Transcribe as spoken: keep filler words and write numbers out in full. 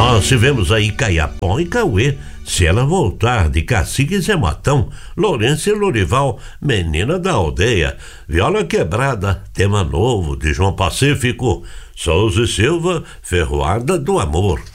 Nós tivemos aí Caiapó e Cauê, Se Ela Voltar, de Cacique e Zé Matão, Lourenço e Lorival, Menina da Aldeia, Viola Quebrada, tema novo de João Pacífico, Souza e Silva, Ferroada do Amor.